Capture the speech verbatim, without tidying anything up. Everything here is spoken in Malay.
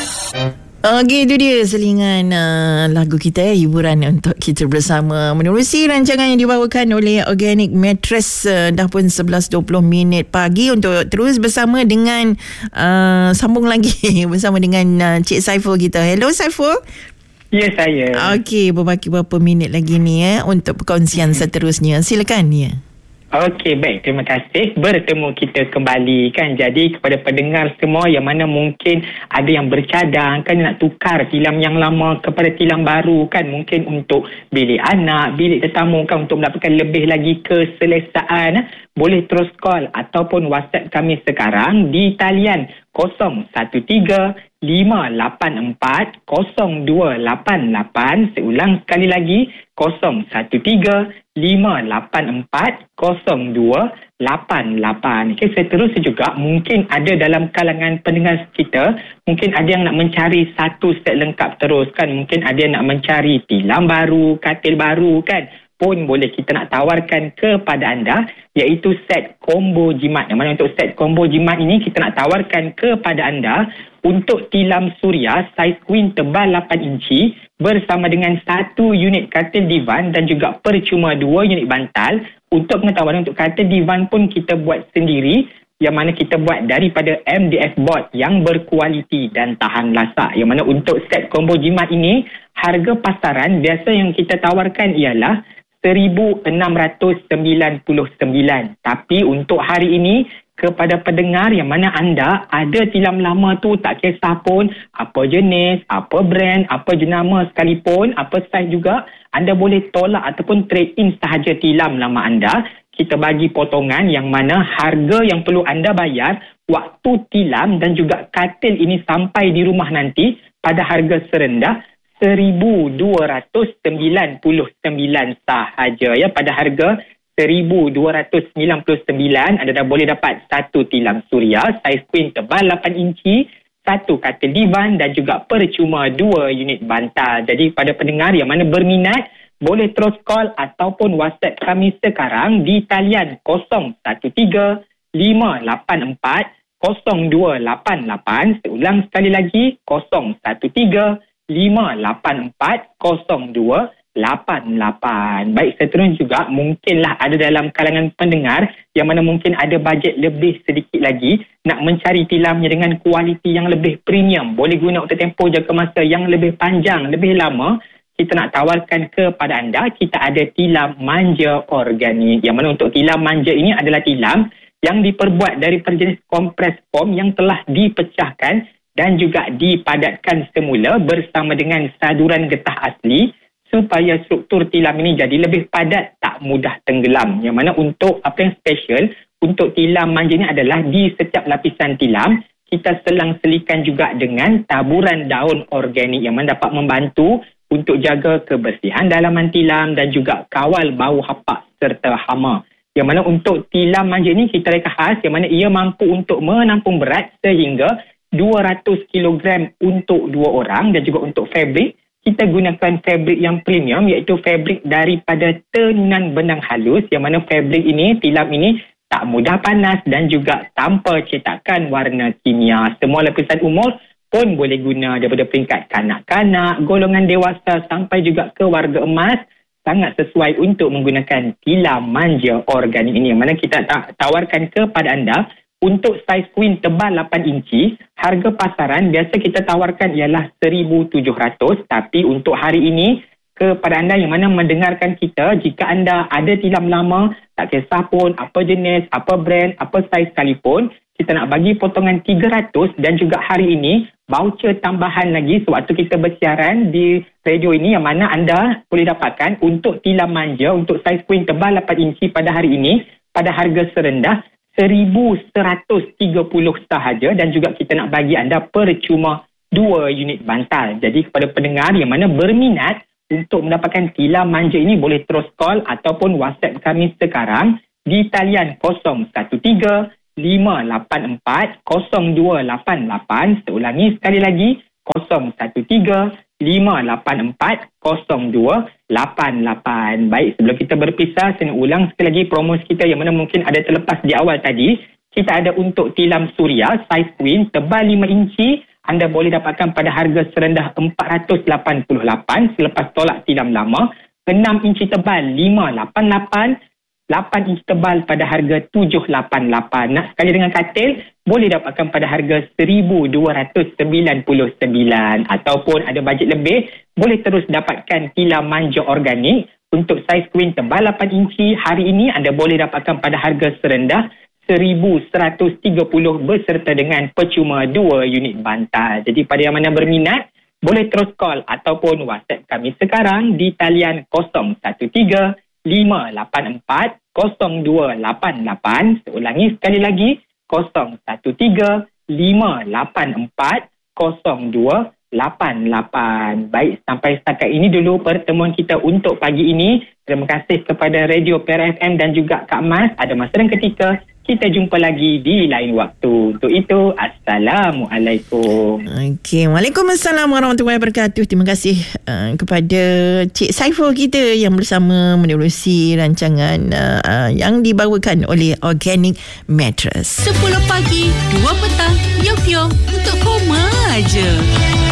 Okey, itu dia selingan uh, lagu kita ya, hiburan untuk kita bersama menerusi rancangan yang dibawakan oleh Organic Mattress. Uh, dah pun sebelas dua puluh minit pagi untuk terus bersama dengan uh, sambung lagi bersama dengan uh, Cik Saiful kita. Hello Saiful. Ya, saya. Okey, berbaki beberapa minit lagi ni ya untuk perkongsian hmm. seterusnya. Silakan ya. Okey, baik. Terima kasih. Bertemu kita kembali kan. Jadi kepada pendengar semua yang mana mungkin ada yang bercadang kan nak tukar tilam yang lama kepada tilam baru kan. Mungkin untuk bilik anak, bilik tetamu kan, untuk mendapatkan lebih lagi keselesaan. Boleh terus call ataupun WhatsApp kami sekarang di talian kosong satu tiga lima lapan empat kosong dua lapan lapan. Seulang sekali lagi, kosong satu tiga lima lapan empat kosong dua lapan lapan. Okay, seterusnya juga mungkin ada dalam kalangan pendengar kita, mungkin ada yang nak mencari satu set lengkap terus kan. Mungkin ada yang nak mencari tilam baru, katil baru kan. Pun boleh kita nak tawarkan kepada anda, iaitu set combo jimat. Yang mana untuk set combo jimat ini kita nak tawarkan kepada anda untuk tilam suria saiz queen tebal lapan inci bersama dengan satu unit katil divan dan juga percuma dua unit bantal. Untuk pengetahuan, untuk katil divan pun kita buat sendiri, yang mana kita buat daripada M D F board yang berkualiti dan tahan lasak. Yang mana untuk set combo jimat ini, harga pasaran biasa yang kita tawarkan ialah seribu enam ratus sembilan puluh sembilan. Tapi untuk hari ini, kepada pendengar yang mana anda ada tilam lama tu, tak kisah pun apa jenis, apa brand, apa jenama sekalipun, apa saiz juga, anda boleh tolak ataupun trade in sahaja tilam lama anda. Kita bagi potongan yang mana harga yang perlu anda bayar waktu tilam dan juga katil ini sampai di rumah nanti pada harga serendah seribu dua ratus sembilan puluh sembilan sahaja ya. Pada harga seribu dua ratus sembilan puluh sembilan, anda dah boleh dapat satu tilam suria saiz queen tebal lapan inci, satu katil divan dan juga percuma dua unit bantal. Jadi pada pendengar yang mana berminat, boleh terus call ataupun WhatsApp kami sekarang di talian kosong satu tiga lima lapan empat kosong dua lapan lapan. Seulang sekali lagi, kosong satu tiga lima lapan empat kosong dua lapan lapan. Baik, seterusnya juga mungkinlah ada dalam kalangan pendengar yang mana mungkin ada bajet lebih sedikit lagi nak mencari tilamnya dengan kualiti yang lebih premium, boleh guna untuk tempoh jangka masa yang lebih panjang, lebih lama. Kita nak tawarkan kepada anda, kita ada tilam manja organik. Yang mana untuk tilam manja ini adalah tilam yang diperbuat dari jenis kompres foam yang telah dipecahkan dan juga dipadatkan semula bersama dengan saduran getah asli supaya struktur tilam ini jadi lebih padat, tak mudah tenggelam. Yang mana untuk apa yang special untuk tilam manja ini adalah di setiap lapisan tilam kita selang-selikan juga dengan taburan daun organik yang mana dapat membantu untuk jaga kebersihan dalaman tilam dan juga kawal bau hapak serta hama. Yang mana untuk tilam manja ini kita reka khas yang mana ia mampu untuk menampung berat sehingga dua ratus kilogram untuk dua orang. Dan juga untuk fabrik, kita gunakan fabrik yang premium, iaitu fabrik daripada tenunan benang halus. Yang mana fabrik ini, tilam ini tak mudah panas dan juga tanpa cetakan warna kimia. Semua lapisan umur pun boleh guna, daripada peringkat kanak-kanak, golongan dewasa sampai juga ke warga emas. Sangat sesuai untuk menggunakan tilam manja organik ini. Yang mana kita tawarkan kepada anda untuk saiz queen tebal lapan inci, harga pasaran biasa kita tawarkan ialah seribu tujuh ratus. Tapi untuk hari ini, kepada anda yang mana mendengarkan kita, jika anda ada tilam lama, tak kisah pun apa jenis, apa brand, apa saiz sekalipun, kita nak bagi potongan tiga ratus. Dan juga hari ini, voucher tambahan lagi sewaktu kita bersiaran di radio ini, yang mana anda boleh dapatkan untuk tilam manja untuk saiz queen tebal lapan inci pada hari ini pada harga serendah seribu seratus tiga puluh sahaja. Dan juga kita nak bagi anda percuma dua unit bantal. Jadi kepada pendengar yang mana berminat untuk mendapatkan tilam manja ini, boleh terus call ataupun WhatsApp kami sekarang di talian kosong satu tiga lima lapan empat kosong dua lapan lapan. Seulangi sekali lagi, kosong satu tiga lima lapan empat kosong dua lapan lapan. Baik, sebelum kita berpisah, saya nak ulang sekali lagi promosi kita yang mana mungkin ada terlepas di awal tadi. Kita ada untuk tilam suria saiz queen tebal lima inci, anda boleh dapatkan pada harga serendah empat ratus lapan puluh lapan selepas tolak tilam lama. enam inci tebal lima ratus lapan puluh lapan, lapan inci tebal pada harga tujuh ratus lapan puluh lapan. Nak sekali dengan katil, boleh dapatkan pada harga seribu dua ratus sembilan puluh sembilan. Ataupun ada bajet lebih, boleh terus dapatkan tilam manja organik untuk saiz queen tebal lapan inci. Hari ini anda boleh dapatkan pada harga serendah seribu seratus tiga puluh beserta dengan percuma dua unit bantal. Jadi pada yang mana berminat, boleh terus call ataupun WhatsApp kami sekarang di talian kosong satu tiga lima lapan empat kosong dua lapan lapan. Seulangi sekali lagi, kosong satu tiga lima lapan empat kosong dua lapan lapan. Baik, sampai setakat ini dulu pertemuan kita untuk pagi ini. Terima kasih kepada Radio Perak F M dan juga Kak Mas. Ada masa dan ketika kita jumpa lagi di lain waktu. Untuk itu, Assalamualaikum. Okey, Waalaikumsalam warahmatullahi wabarakatuh. Terima kasih uh, kepada Cik Saiful kita yang bersama menerusi rancangan uh, yang dibawakan oleh Organic Mattress. sepuluh pagi, dua petang, Yop Yop untuk koma aja.